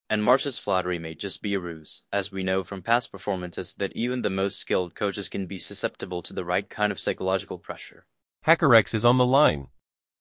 And Marsh's flattery may just be a ruse, as we know from past performances that even the most skilled coaches can be susceptible to the right kind of psychological pressure. HackerX is on the line.